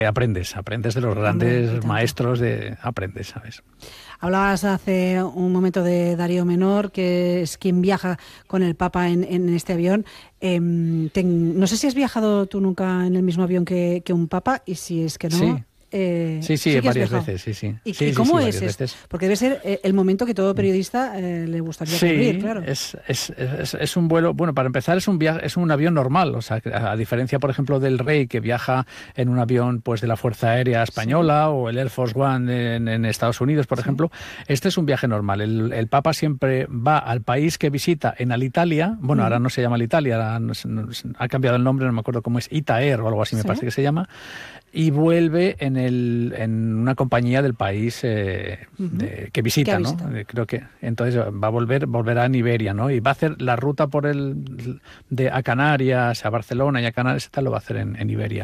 Aprendes de los grandes maestros, aprendes, ¿sabes? Hablabas hace un momento de Darío Menor, que es quien viaja con el Papa en este avión. No sé si has viajado tú nunca en el mismo avión que un Papa, y si es que no... Sí. Sí, varias veces, sí. ¿Y cómo es esto? Porque debe ser el momento que todo periodista le gustaría cubrir, claro. Es un vuelo, bueno, para empezar es un avión normal, o sea, a diferencia, por ejemplo, del Rey, que viaja en un avión pues de la Fuerza Aérea Española, o el Air Force One en Estados Unidos, por ejemplo. Este es un viaje normal. El Papa siempre va al país que visita en Alitalia, bueno, ahora no se llama Alitalia, ahora ha cambiado el nombre, no me acuerdo cómo es, Itaer o algo así, me parece que se llama, y vuelve en una compañía del país que visita, ¿no? Creo que entonces volverá en Iberia, ¿no? Y va a hacer la ruta a Canarias, a Barcelona y a Canarias, tal, lo va a hacer en Iberia.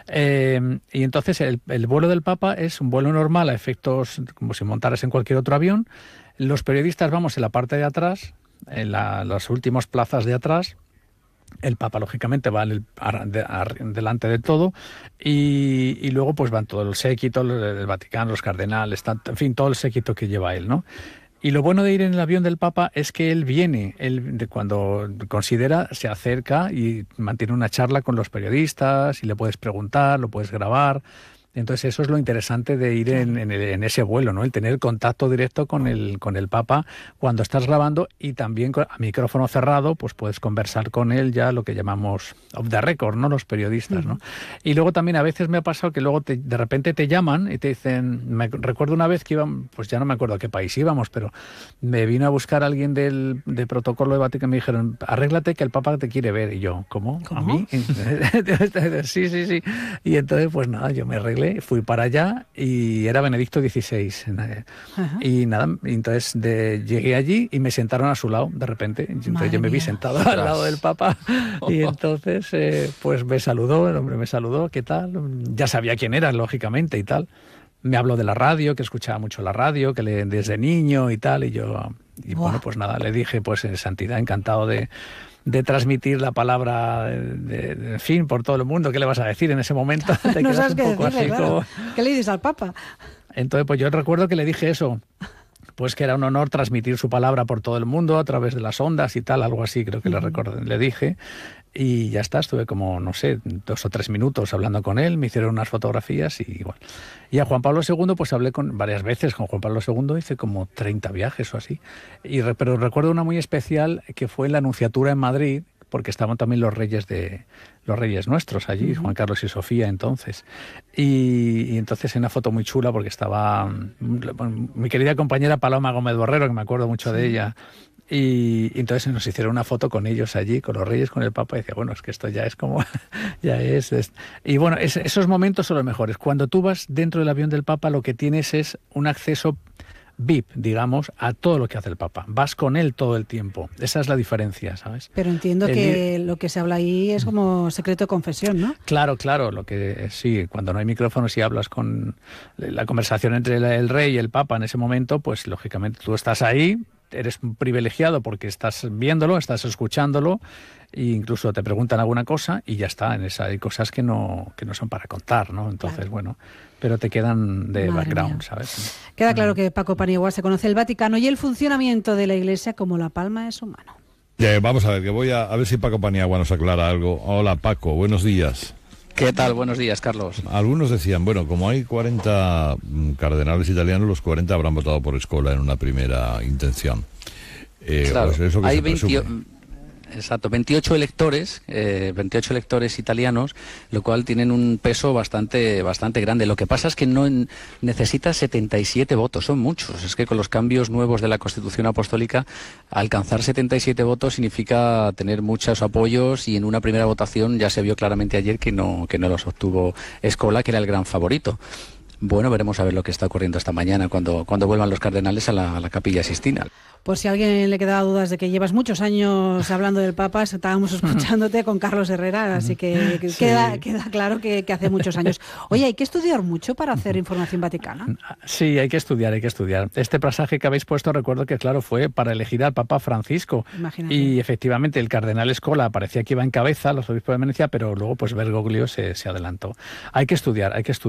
Y entonces el vuelo del Papa es un vuelo normal a efectos como si montaras en cualquier otro avión. Los periodistas vamos en la parte de atrás, en las últimas plazas de atrás. El Papa, lógicamente, va delante de todo, y luego pues van todo el séquito, el Vaticano, los cardenales, en fin, todo el séquito que lleva él, ¿no? Y lo bueno de ir en el avión del Papa es que él viene, cuando considera, se acerca y mantiene una charla con los periodistas, y le puedes preguntar, lo puedes grabar. Entonces eso es lo interesante de ir en ese vuelo, ¿no? El tener contacto directo con el Papa cuando estás grabando, y también a micrófono cerrado pues puedes conversar con él, ya lo que llamamos off the record, ¿no? Los periodistas, ¿no? Y luego también a veces me ha pasado que luego de repente te llaman y te dicen, recuerdo una vez que íbamos, pues ya no me acuerdo a qué país íbamos, pero me vino a buscar alguien de protocolo de Vaticano y me dijeron, arréglate que el Papa te quiere ver. Y yo, ¿cómo? ¿A mí? Sí. Y entonces pues nada, yo me arreglé, fui para allá, y era Benedicto XVI. Y nada, entonces llegué allí y me sentaron a su lado de repente. Entonces yo me vi sentado al lado del Papa, y entonces pues me saludó, el hombre me saludó, ¿qué tal? Ya sabía quién era, lógicamente, y tal. Me habló de la radio, que escuchaba mucho la radio, que desde niño y tal, y bueno, pues nada, le dije, pues en santidad, encantado de transmitir la palabra, en fin, por todo el mundo. ¿Qué le vas a decir en ese momento? Te no quedas sabes un qué poco decirle, así, claro. como... ¿Qué le dices al Papa? Entonces, pues yo recuerdo que le dije eso, pues que era un honor transmitir su palabra por todo el mundo a través de las ondas y tal, algo así, creo que le dije. Y ya está, estuve como, no sé, 2 o 3 minutos hablando con él, me hicieron unas fotografías y igual. Y a Juan Pablo II, pues hablé varias veces con Juan Pablo II, hice como 30 viajes o así. Pero recuerdo una muy especial, que fue en la Nunciatura en Madrid, porque estaban también los reyes nuestros allí, Juan Carlos y Sofía entonces. Y entonces en una foto muy chula, porque estaba mi querida compañera Paloma Gómez Borrero, que me acuerdo mucho de ella. Y entonces nos hicieron una foto con ellos allí, con los reyes, con el Papa, y decía, bueno, es que esto ya es como, Y bueno, esos momentos son los mejores. Cuando tú vas dentro del avión del Papa, lo que tienes es un acceso VIP, digamos, a todo lo que hace el Papa. Vas con él todo el tiempo. Esa es la diferencia, ¿sabes? Pero entiendo que lo que se habla ahí es como secreto de confesión, ¿no? Claro, lo que sí, cuando no hay micrófonos y hablas con la conversación entre el rey y el Papa en ese momento, pues lógicamente tú estás ahí, eres privilegiado porque estás viéndolo, estás escuchándolo, e incluso te preguntan alguna cosa y ya está. Hay cosas que no son para contar, ¿no? Entonces, claro. Bueno, pero te quedan de background, ¿sabes? Queda claro que Paco Paniagua se conoce el Vaticano y el funcionamiento de la Iglesia como la palma de su mano. Vamos a ver, que voy a ver si Paco Paniagua nos aclara algo. Hola, Paco, buenos días. ¿Qué tal? Buenos días, Carlos. Algunos decían, bueno, como hay 40 cardenales italianos, los 40 habrán votado por Scola en una primera intención. Claro, pues es lo que hay se presume. Exacto, 28 electores italianos, lo cual tienen un peso bastante grande. Lo que pasa es que no necesita 77 votos, son muchos. Es que con los cambios nuevos de la Constitución Apostólica, alcanzar 77 votos significa tener muchos apoyos, y en una primera votación ya se vio claramente ayer que no los obtuvo Scola, que era el gran favorito. Bueno, veremos a ver lo que está ocurriendo esta mañana cuando vuelvan los cardenales a la Capilla Sixtina. Por si a alguien le quedaba dudas de que llevas muchos años hablando del Papa, estábamos escuchándote con Carlos Herrera, así que sí. queda claro que hace muchos años. Oye, ¿hay que estudiar mucho para hacer información vaticana? Sí, hay que estudiar. Este pasaje que habéis puesto, recuerdo que, claro, fue para elegir al Papa Francisco. Imagínate. Y efectivamente el cardenal Scola parecía que iba en cabeza, los obispos de Venecia, pero luego pues Bergoglio se adelantó. Hay que estudiar.